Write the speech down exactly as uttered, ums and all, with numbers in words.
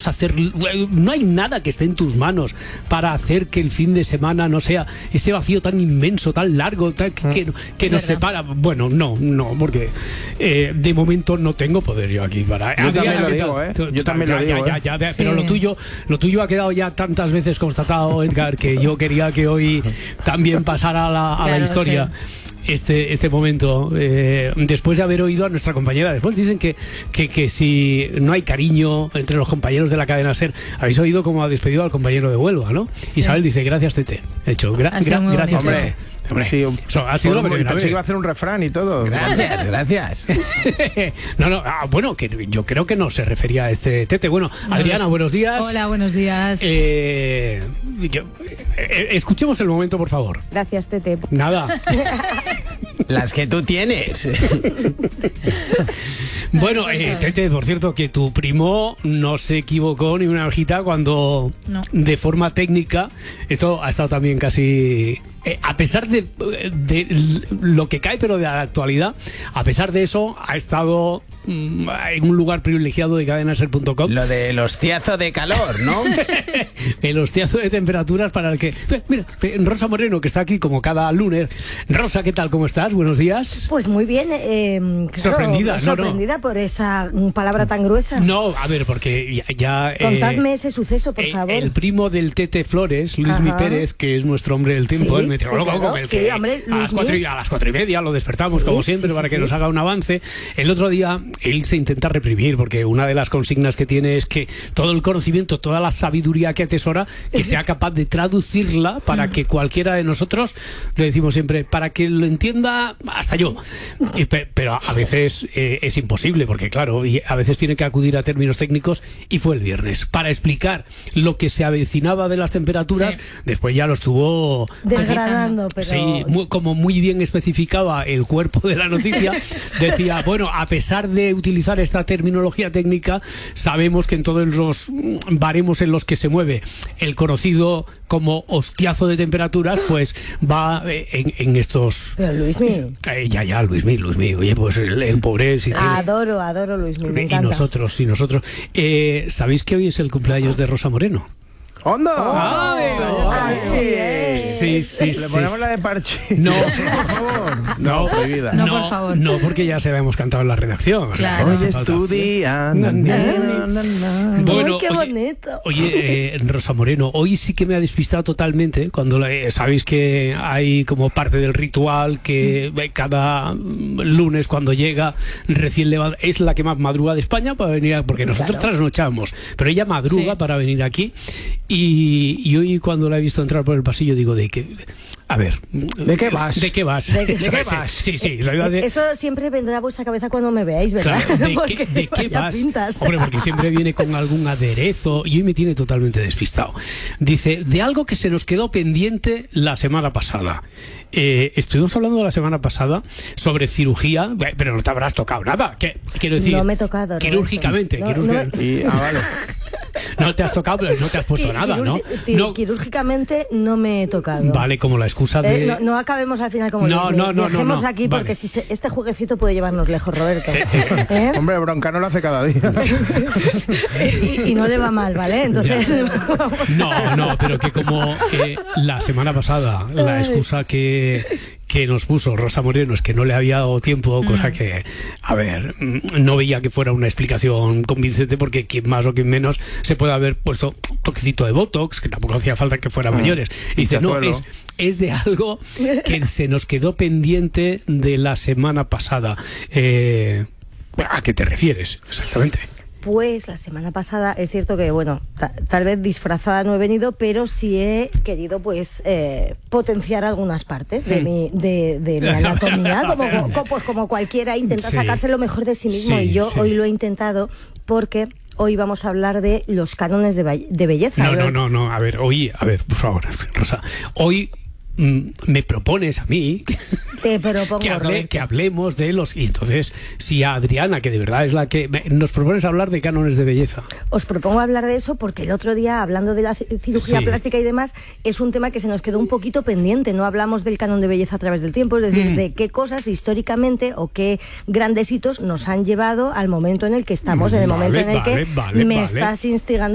podemos hacer, no hay nada que esté en tus manos para hacer que el fin de semana no sea ese vacío tan inmenso, tan largo, tan, que, que, que nos separa. Bueno, no, no, porque eh, de momento no tengo poder yo aquí para. Yo también lo digo, ¿eh? Yo también lo digo, ya, ya, ya, pero lo tuyo, lo tuyo ha quedado ya tantas veces constatado, Edgar, que yo quería que hoy también pasara a la, a claro, la historia. Sí. Este, este momento, eh, después de haber oído a nuestra compañera. Después dicen que, que, que si no hay cariño entre los compañeros de la cadena SER. Habéis oído cómo ha despedido al compañero de Huelva, ¿no? Sí. Isabel dice, gracias, Tete. De hecho, gra gra gracias, Hombre. Tete. Hombre, sí, eso ha sido lo primero. Pensé que iba a hacer un refrán y todo. Gracias, gracias. no, no, ah, bueno, que yo creo que no se refería a este Tete. Bueno, no, Adriana, buenos días. Hola, buenos días. Eh, yo, eh, escuchemos el momento, por favor. Gracias, Tete. Nada. Las que tú tienes. Bueno, eh, Tete, por cierto, que tu primo no se equivocó ni una hojita cuando, no. de forma técnica, esto ha estado también casi... Eh, a pesar de, de lo que cae, pero de la actualidad, a pesar de eso, ha estado mm, en un lugar privilegiado de cadena ser punto com. Lo del hostiazo de calor, ¿no? El hostiazo de temperaturas para el que... Mira, Rosa Moreno, que está aquí como cada lunes. Rosa, ¿qué tal? ¿Cómo estás? Buenos días. Pues muy bien. Eh, claro, sorprendida, sorprendida no, no. por esa palabra tan gruesa. No, a ver, porque ya... ya Contadme eh, ese suceso, por eh, favor. El primo del Tete Flores, Luismi Pérez, que es nuestro hombre del tiempo, sí, el meteorólogo, sí, claro, con el que sí, hombre, a, las cuatro y, a las cuatro y media lo despertamos, sí, como siempre, sí, para sí, que sí. nos haga un avance. El otro día él se intenta reprimir, porque una de las consignas que tiene es que todo el conocimiento, toda la sabiduría que atesora, que sea capaz de traducirla para que cualquiera de nosotros, le decimos siempre, para que lo entienda hasta yo. Y, pero a veces eh, es imposible, porque claro, y a veces tiene que acudir a términos técnicos, y fue el viernes para explicar lo que se avecinaba de las temperaturas. Sí. Después ya lo estuvo desgradando, pero... Sí, muy, como muy bien especificaba el cuerpo de la noticia, decía, bueno, a pesar de utilizar esta terminología técnica, sabemos que en todos los baremos en los que se mueve el conocido como hostiazo de temperaturas, pues va en, en estos... Pero Luismi... Eh, ya, ya, Luismi, Luismi, oye, pues el, el pobre... Si adoro, tiene... adoro Luismi, me encanta. Y nosotros, y nosotros. Eh, ¿Sabéis que hoy es el cumpleaños de Rosa Moreno? ¡Onda! ¡Ah, oh, así es! Sí, sí, Le sí. ponemos la de parche. No, por favor. No, prohibida. No, no, por favor. No, porque ya se la hemos cantado en la redacción. Claro. Hoy es tu día. Bueno, ¡ay, qué oye, bonito! Oye, eh, Rosa Moreno, hoy sí que me ha despistado totalmente cuando eh, sabéis que hay como parte del ritual que eh, cada lunes cuando llega recién levanta, es la que más madruga de España para venir a, porque nosotros claro. trasnochamos, pero ella madruga sí. para venir aquí. Y, y hoy cuando la he visto entrar por el pasillo digo de que... A ver, ¿de qué vas? ¿De qué vas? ¿De qué, ¿De qué vas? Sí, sí. Lo iba de... Eso siempre vendrá a vuestra cabeza cuando me veáis, ¿verdad? Claro, ¿de qué, de qué vas? Pintas. Hombre, porque siempre viene con algún aderezo y hoy me tiene totalmente despistado. Dice, de algo que se nos quedó pendiente la semana pasada. Eh, estuvimos hablando la semana pasada sobre cirugía, pero no te habrás tocado nada. ¿Qué, quiero decir, no me he tocado. Quirúrgicamente. No, quirúrgicamente. no me... y, ah, vale. No te has tocado, pero no te has puesto nada, ¿no? no. Quirúrgicamente no me he tocado. Vale, como la excusa de... Eh, no, no acabemos al final como... No, no, no, Dejemos no, no. aquí Vale. porque si se, este jueguecito puede llevarnos lejos, Roberto. ¿Eh? Hombre, bronca no lo hace cada día. y, y no le va mal, ¿vale? Entonces... No, no, pero que como eh, la semana pasada la excusa que... que nos puso Rosa Moreno es que no le había dado tiempo, cosa que, a ver, no veía que fuera una explicación convincente, porque quien más o quien menos se puede haber puesto un toquecito de Botox, que tampoco hacía falta que fueran mayores. Y dice, no, es, es de algo que se nos quedó pendiente de la semana pasada. Eh, ¿A qué te refieres exactamente? Pues la semana pasada es cierto que, bueno, tal vez disfrazada no he venido, pero sí he querido, pues, eh, potenciar algunas partes de, mm. mi, de, de mi anatomía, como, como, pues, como cualquiera intenta sí. sacarse lo mejor de sí mismo, sí, y yo sí. hoy lo he intentado porque... Hoy vamos a hablar de los cánones de, de belleza. No, no, no, no, a ver, hoy, a ver, por favor, Rosa, hoy... me propones a mí Te propongo, que, hable, que hablemos de los... Y entonces, si a Adriana, que de verdad es la que... Me, nos propones hablar de cánones de belleza. Os propongo hablar de eso porque el otro día, hablando de la cirugía sí. plástica y demás, es un tema que se nos quedó un poquito pendiente. No hablamos del canon de belleza a través del tiempo, es decir, mm. de qué cosas históricamente o qué grandes hitos nos han llevado al momento en el que estamos, en el vale, momento en el vale, que vale, me vale. estás instigando